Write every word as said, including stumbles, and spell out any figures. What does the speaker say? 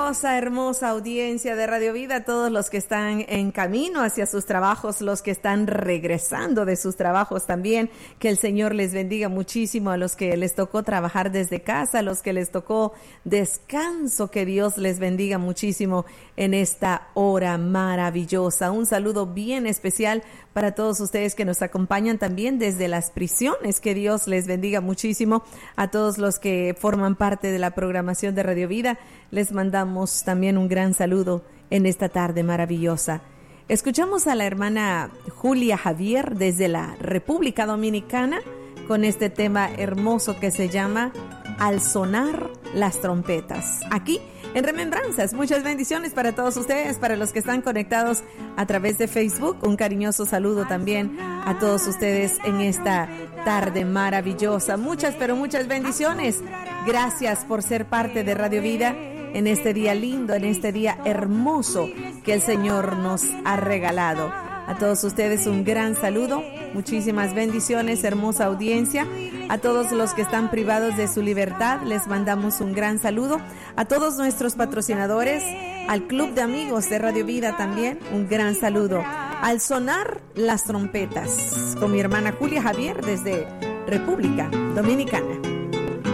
Hermosa, hermosa audiencia de Radio Vida, todos los que están en camino hacia sus trabajos, los que están regresando de sus trabajos también, que el Señor les bendiga muchísimo, a los que les tocó trabajar desde casa, a los que les tocó descanso, que Dios les bendiga muchísimo en esta hora maravillosa. Un saludo bien especial para todos ustedes que nos acompañan también desde las prisiones, que Dios les bendiga muchísimo. A todos los que forman parte de la programación de Radio Vida, les mandamos también un gran saludo en esta tarde maravillosa. Escuchamos a la hermana Julia Javier desde la República Dominicana con este tema hermoso que se llama Al sonar las trompetas. Aquí en Remembranzas, muchas bendiciones para todos ustedes, para los que están conectados a través de Facebook. Un cariñoso saludo también a todos ustedes en esta tarde maravillosa. Muchas, pero muchas bendiciones. Gracias por ser parte de Radio Vida en este día lindo, en este día hermoso que el Señor nos ha regalado. A todos ustedes un gran saludo, muchísimas bendiciones, hermosa audiencia. A todos los que están privados de su libertad, les mandamos un gran saludo. A todos nuestros patrocinadores, al Club de Amigos de Radio Vida también, un gran saludo. Al sonar las trompetas, con mi hermana Julia Javier desde República Dominicana.